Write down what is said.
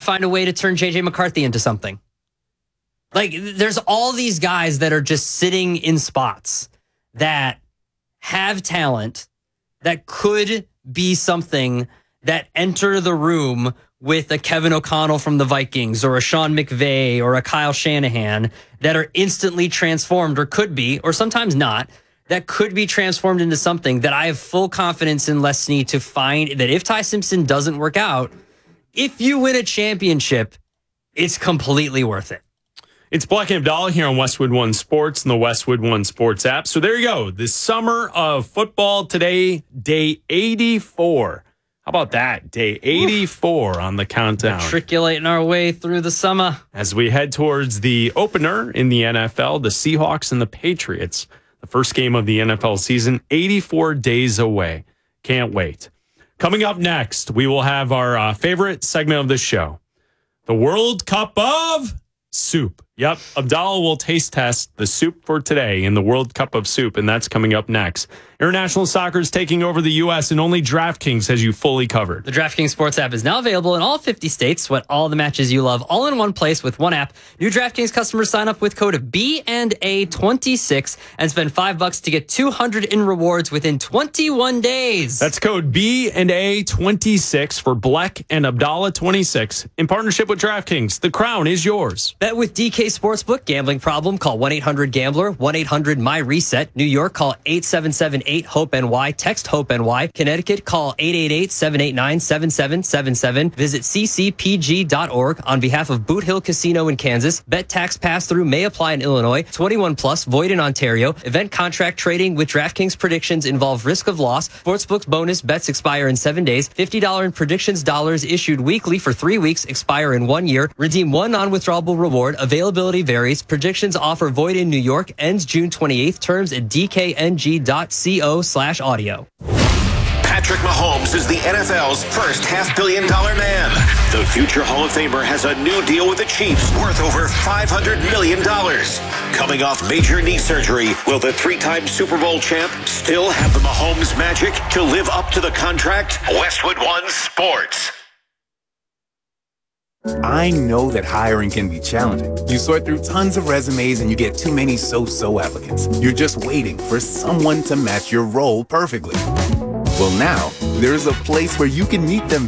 find a way to turn J.J. McCarthy into something. Like, there's all these guys that are just sitting in spots that have talent that could be something that enter the room with a Kevin O'Connell from the Vikings or a Sean McVay or a Kyle Shanahan that are instantly transformed, or could be, or sometimes not, that could be transformed into something that I have full confidence in Les Snead to find that if Ty Simpson doesn't work out, if you win a championship, it's completely worth it. It's Black and Abdallah here on Westwood One Sports and the Westwood One Sports app. So there you go. The summer of football today, day 84. How about that? Day 84 on the countdown. Matriculating our way through the summer. As we head towards the opener in the NFL, the Seahawks and the Patriots, the first game of the NFL season, 84 days away. Can't wait. Coming up next, we will have our favorite segment of the show, the World Cup of Soup. Yep, Abdallah will taste test the soup for today in the World Cup of Soup, and that's coming up next. International soccer is taking over the U.S., and only DraftKings has you fully covered. The DraftKings Sports app is now available in all 50 states. Sweat all the matches you love all in one place with one app. New DraftKings customers sign up with code BNA26 and spend $5 to get $200 in rewards within 21 days. That's code BNA26 for Black and Abdallah 26 in partnership with DraftKings. The crown is yours. Bet with DK Sportsbook. Gambling problem? Call 1-800-GAMBLER. 1-800-MY-RESET. New York, call 877-8-HOPE-NY. Text HOPE-NY. Connecticut, call 888-789-7777. Visit ccpg.org. On behalf of Boot Hill Casino in Kansas, bet tax pass-through may apply in Illinois. 21 plus, void in Ontario. Event contract trading with DraftKings predictions involve risk of loss. Sportsbook's bonus bets expire in 7 days. $50 in predictions dollars issued weekly for 3 weeks, expire in 1 year. Redeem one non-withdrawable reward. Availability varies. Predictions offer void in New York. Ends June 28th. Terms at dkng.co/audio. Patrick Mahomes is the NFL's first $500 million man. The future Hall of Famer has a new deal with the Chiefs worth over $500 million. Coming off major knee surgery, will the three-time Super Bowl champ still have the Mahomes magic to live up to the contract? Westwood One Sports. I know that hiring can be challenging. You sort through tons of resumes and you get too many so-so applicants. You're just waiting for someone to match your role perfectly. Well, now, there's a place where you can meet them